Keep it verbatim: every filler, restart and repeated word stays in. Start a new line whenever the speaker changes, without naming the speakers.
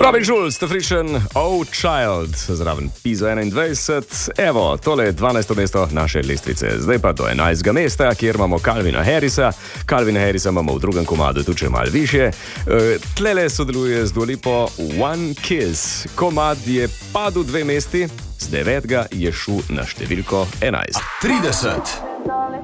Robin Schulz, The Friction, Oh Child, zraven Pizzo enaindvajset. Evo, tole je dvanajsto mesto naše lestvice. Zdaj pa do enajstega mesta, kjer imamo Calvina Harrisa. Calvina Harrisa imamo v drugem komadu tudi še malo više. E, tlele sodeluje z Dua Lipo One Kiss. Komad je padel dve mesti, z devetega je šel na številko enajst.
trideset.